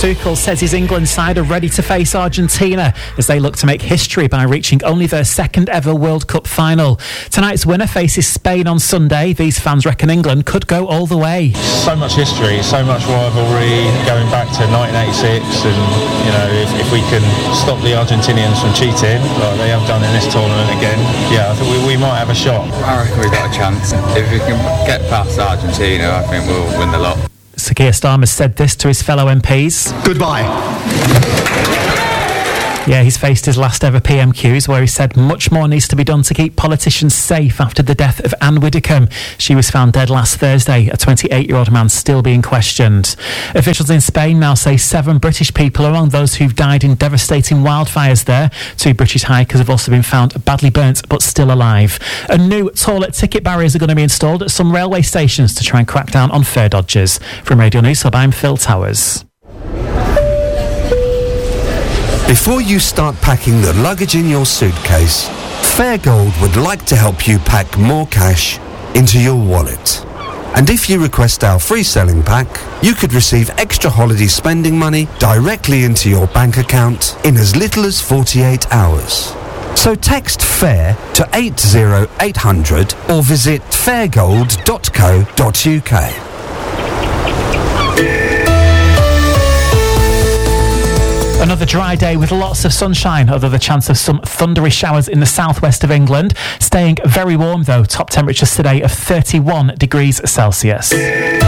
Tuchel says his England side are ready to face Argentina as they look to make history by reaching only their second ever World Cup final. Tonight's winner faces Spain on Sunday. These fans reckon England could go all the way. So much history, so much rivalry going back to 1986, and if we can stop the Argentinians from cheating like they have done in this tournament again, I think we might have a shot. I reckon we've got a chance. If we can get past Argentina, I think we'll win the lot. Sir Keir Starmer said this to his fellow MPs. Goodbye. Yeah, he's faced his last ever PMQs where he said much more needs to be done to keep politicians safe after the death of Anne Widdecombe. She was found dead last Thursday, a 28-year-old man still being questioned. Officials in Spain now say 7 British people are among those who've died in devastating wildfires there. 2 British hikers have also been found badly burnt but still alive. And new toilet ticket barriers are going to be installed at some railway stations to try and crack down on fare dodgers. From Radio News Hub, I'm Phil Towers. Before you start packing the luggage in your suitcase, Fairgold would like to help you pack more cash into your wallet. And if you request our free selling pack, you could receive extra holiday spending money directly into your bank account in as little as 48 hours. So text FAIR to 80800 or visit fairgold.co.uk. Another dry day with lots of sunshine, although the chance of some thundery showers in the southwest of England. Staying very warm though, top temperatures today of 31 degrees Celsius.